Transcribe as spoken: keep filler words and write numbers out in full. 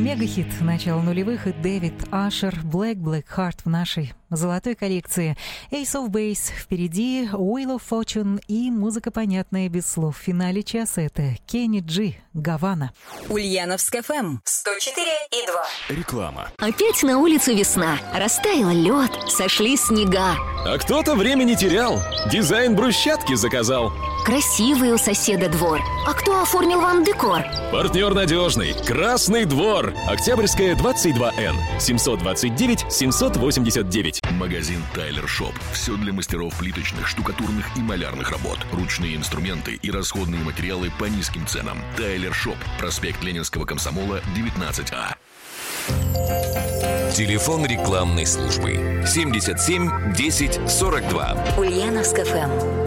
Мегахит начала нулевых и Дэвид Ашер, Black Black Heart в нашей золотой коллекции. Ace of Base впереди, Wheel of Fortune и музыка, понятная без слов. В финале часа это Кенни Джи, Гавана. Ульяновск эф эм сто четыре и два. Реклама. Опять на улице весна. Растаял лед, сошли снега. А кто-то время не терял. Дизайн брусчатки заказал. Красивый у соседа двор. А кто оформил вам декор? Партнер надежный. Красный двор. Октябрьская, двадцать два эн. семьсот двадцать девять семьсот восемьдесят девять. Магазин Тайлер Шоп. Все для мастеров плиточных, штукатурных и малярных работ. Ручные инструменты и расходные материалы по низким ценам. Тайлер Шоп. Проспект Ленинского комсомола, девятнадцать А. Телефон рекламной службы семьдесят семь десять сорок два. Ульяновск эф эм.